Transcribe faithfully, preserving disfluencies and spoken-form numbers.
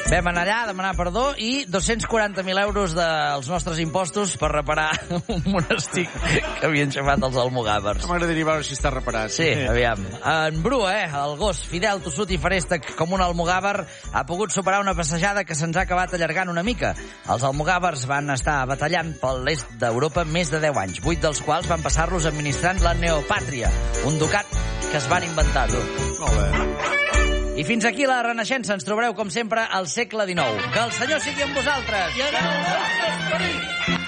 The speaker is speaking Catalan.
Vam anar allà a demanar perdó i dos-cents quaranta mil euros dels nostres impostos per reparar un monestir que havien xafat els almogàvers. M'agradaria veure si està reparat. Sí, aviam. En Bru, eh, el gos fidel, tossut i ferèstec com un almogàver, ha pogut superar una passejada que se'ns ha acabat allargant una mica. Els almogàvers van estar batallant pel l'est d'Europa més de deu anys, vuit dels quals van passar-los administrant la Neopàtria, un ducat que es van inventar, tu. Molt bé. I fins aquí la Renaixença. Ens trobareu, com sempre, al segle dinou. Que el Senyor sigui amb vosaltres. I en el vostre esperit.